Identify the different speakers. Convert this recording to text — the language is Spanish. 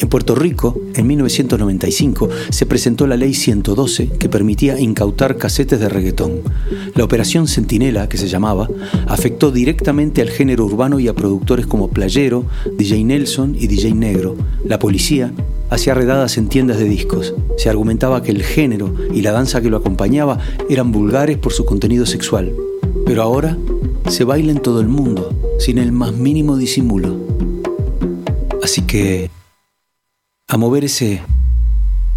Speaker 1: En Puerto Rico, en 1995, se presentó la Ley 112 que permitía incautar casetes de reggaetón. La Operación Centinela, que se llamaba, afectó directamente al género urbano y a productores como Playero, DJ Nelson y DJ Negro. La policía hacía redadas en tiendas de discos. Se argumentaba que el género y la danza que lo acompañaba eran vulgares por su contenido sexual. Pero ahora se baila en todo el mundo, sin el más mínimo disimulo. Así que, a mover ese